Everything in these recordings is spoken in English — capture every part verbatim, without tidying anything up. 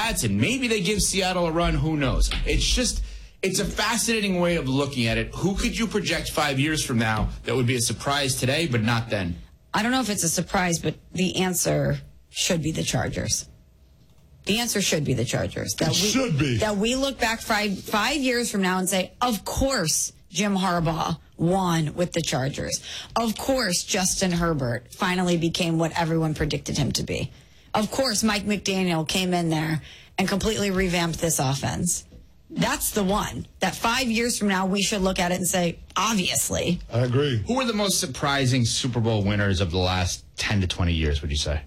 bats, and maybe they give Seattle a run. Who knows? It's just, it's a fascinating way of looking at it. Who could you project five years from now that would be a surprise today, but not then? I don't know if it's a surprise, but the answer should be the Chargers. The answer should be the Chargers. That it we, should be. That we look back five, five years from now and say, of course, Jim Harbaugh won with the Chargers. Of course, Justin Herbert finally became what everyone predicted him to be. Of course, Mike McDaniel came in there and completely revamped this offense. That's the one that five years from now we should look at it and say, obviously. I agree. Who are the most surprising Super Bowl winners of the last ten to twenty years, would you say?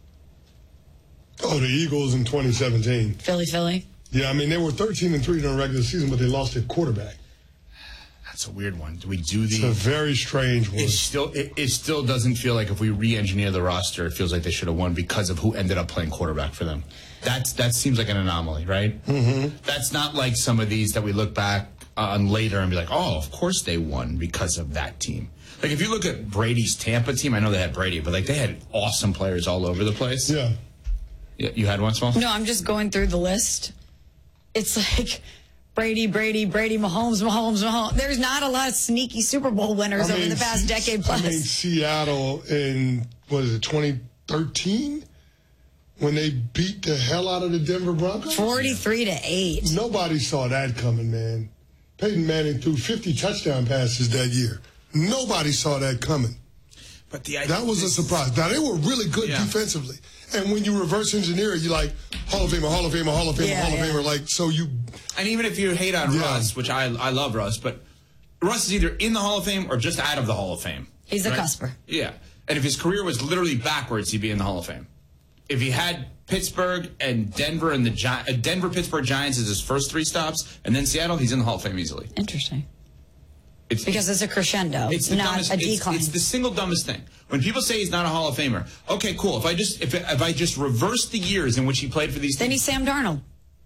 Oh, the Eagles in twenty seventeen. Philly, Philly. Yeah, I mean, they were thirteen and three during the regular season, but they lost their quarterback. That's a weird one. Do we do the... It's a very strange one. It still, it, it still doesn't feel like if we re-engineer the roster, it feels like they should have won because of who ended up playing quarterback for them. That's That seems like an anomaly, right? Mm-hmm. That's not like some of these that we look back on later and be like, oh, of course they won because of that team. Like, if you look at Brady's Tampa team, I know they had Brady, but, like, they had awesome players all over the place. Yeah. Yeah, you had one, Small? No, I'm just going through the list. It's like Brady, Brady, Brady, Mahomes, Mahomes, Mahomes. There's not a lot of sneaky Super Bowl winners I mean, over the past decade plus. I mean, Seattle in, what is it, twenty thirteen? When they beat the hell out of the Denver Broncos? forty-three to eight. Nobody saw that coming, man. Peyton Manning threw fifty touchdown passes that year. Nobody saw that coming. But the That was a surprise. Now, they were really good yeah. defensively. And when you reverse engineer it, you're like, Hall of Famer, Hall of Famer, Hall of Famer, yeah, Hall of yeah. Famer. Like, so you... And even if you hate on yeah. Russ, which I I love Russ, but Russ is either in the Hall of Fame or just out of the Hall of Fame. He's right? a cusper. Yeah. And if his career was literally backwards, he'd be in the Hall of Fame. If he had Pittsburgh and Denver and the Gi- uh, Denver, Pittsburgh Giants as his first three stops, and then Seattle, he's in the Hall of Fame easily. Interesting. It's, because it's a crescendo, it's the not dumbest, a decline. It's, it's the single dumbest thing. When people say he's not a Hall of Famer, okay, cool. If I just if if I just reverse the years in which he played for these, then teams, he's Sam Darnold.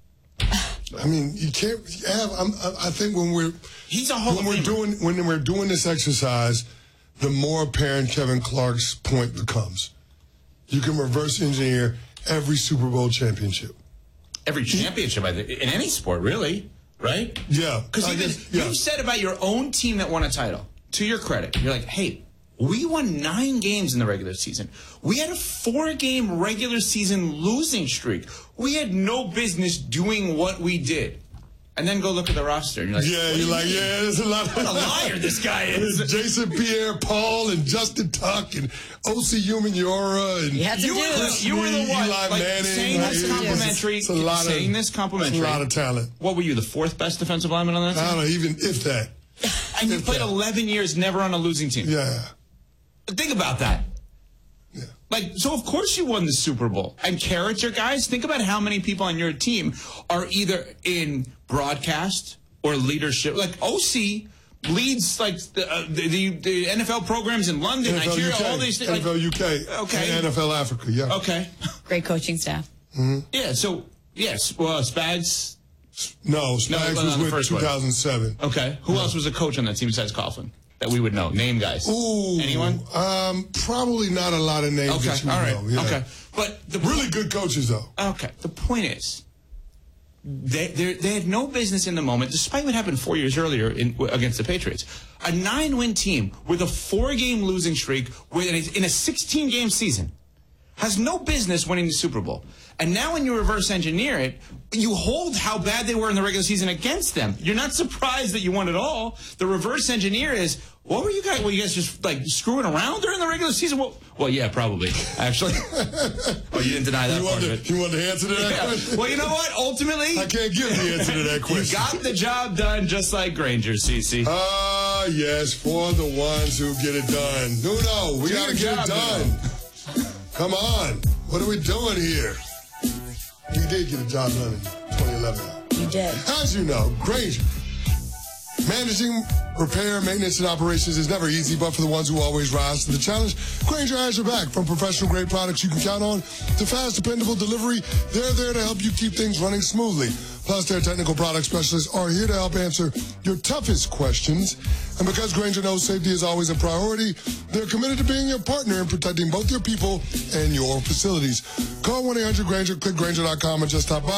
I mean, you can't have. I'm, I think when we're he's a Hall when of we're Famer. doing when we're doing this exercise, the more apparent Kevin Clark's point becomes. You can reverse engineer every Super Bowl championship. Every championship I think, in any sport, really. Right? Yeah. Because even yeah. you've said about your own team that won a title, to your credit, you're like, hey, we won nine games in the regular season. We had a four-game regular season losing streak. We had no business doing what we did. And then go look at the roster. And you're like, yeah, you're like, mean? yeah, there's a lot of... What a liar this guy is. Jason Pierre-Paul and Justin Tuck and O C Umenyiora and... You, had to you, do were the, you were the one, Eli like, Manning, saying like, this complimentary, it's a lot saying of, this complimentary. It's a lot of talent. What were you, the fourth best defensive lineman on that team? I don't know, even if that. And you if played that. eleven years never on a losing team. Yeah. Think about that. Yeah. Like, so of course you won the Super Bowl. And character guys, think about how many people on your team are either in broadcast or leadership. Like, O C leads, like, the, uh, the, the, the N F L programs in London, N F L Nigeria, U K, all these things. N F L U K. Okay. And N F L Africa, yeah. Okay. Great coaching staff. Mm-hmm. Yeah, so, yes, well, Spags. No, Spags no, was no, with two thousand seven. One. Okay. Who no. else was a coach on that team besides Coughlin that we would know? Name guys. Ooh. Anyone? Um, probably not a lot of names okay. that you all right. know. Yeah. Okay. But the really good coaches, though. Okay. The point is, They, they had no business in the moment, despite what happened four years earlier in, against the Patriots. A nine-win team with a four-game losing streak with, in a sixteen-game season has no business winning the Super Bowl. And now when you reverse engineer it, you hold how bad they were in the regular season against them. You're not surprised that you won it all. The reverse engineer is, what were you guys, were you guys just like screwing around during the regular season? Well, well yeah, probably, actually. Oh, you didn't deny that you part wanted, of it. You wanted the answer to that yeah. question? Well, you know what? Ultimately, I can't give the answer to that question. You got the job done just like Granger, Cece. Ah, uh, yes, for the ones who get it done. No, no, we got to get it done. Come on. What are we doing here? You did get a job done in twenty eleven. You did. As you know, Granger. Managing repair, maintenance, and operations is never easy, but for the ones who always rise to the challenge, Granger has your back. From professional-grade products you can count on to fast, dependable delivery, they're there to help you keep things running smoothly. Plus, their technical product specialists are here to help answer your toughest questions. And because Granger knows safety is always a priority, they're committed to being your partner in protecting both your people and your facilities. Call one eight hundred Granger, click Granger dot com, and just stop by.